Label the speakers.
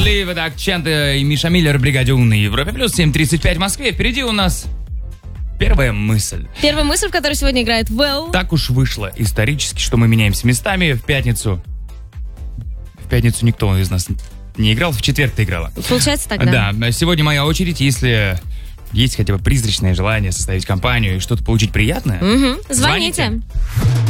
Speaker 1: Лив, это Акчента и Миша Миллер, бригаде «Ум» на Европе+, плюс 7:35 в Москве. Впереди у нас первая мысль.
Speaker 2: Первая мысль, в которой сегодня играет Well.
Speaker 1: Так уж вышло исторически, что мы меняемся местами в пятницу. В пятницу никто из нас не играл, в четверг ты играла.
Speaker 2: Получается так, да?
Speaker 1: Да, сегодня моя очередь, если есть хотя бы призрачное желание составить компанию и что-то получить приятное.
Speaker 2: Звоните.